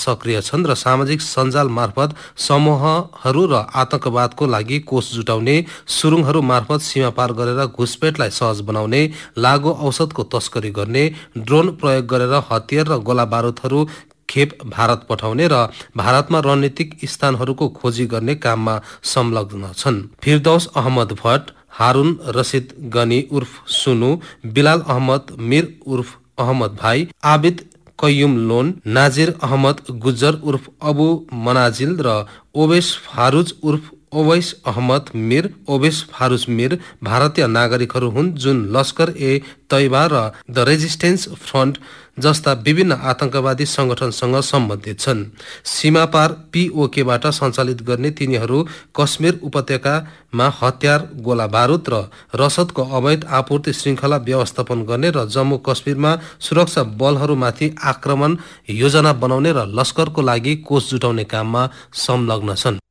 सक्रिय छन् र सामाजिक सञ्जाल मार्फत समूहहरू र आतंकवादको लागि कोष जुटाउने, सुरुङहरू मार्फत सीमा पार गरेर घुसपेटलाई सहज बनाउने, लागु औषधको तस्करी गर्ने, ड्रोन प्रयोग गरेर हतियार र गोला बारुदहरू खेप भारत पठाउने र भारतमा रणनीतिक स्थानहरूको खोजी गर्ने काममा संलग्न छन्। फिरदौस अहमद भट्ट, हारून रसिद गनी उर्फ सुनु, बिलाल अहमद मिर उर्फ अहमद भाई, आबिद कय्युम लोन, नाजिर अहमद गुज्जर उर्फ अबु मनाजिल र ओवेस फारुज उर्फ ओवैस अहमद मिर, ओवेस फारुज मिर भारतीय नागरिकहरू हुन् जुन लस्कर ए तैयबा र द रेजिस्टेन्स फ्रन्ट जस्ता विभिन्न आतंकवादी संगठनसँग सम्बन्धित छन्। सीमापार POKबाट सञ्चालित गर्ने तिनीहरू कश्मीर उपत्यकामा हतियार, गोला बारुद र रसदको अवैध आपूर्ति श्रृङ्खला व्यवस्थापन गर्ने र जम्मू कश्मीरमा सुरक्षा बलहरूमाथि आक्रमण योजना बनाउने र लस्करको लागि कोष जुटाउने काममा संलग्न छन्।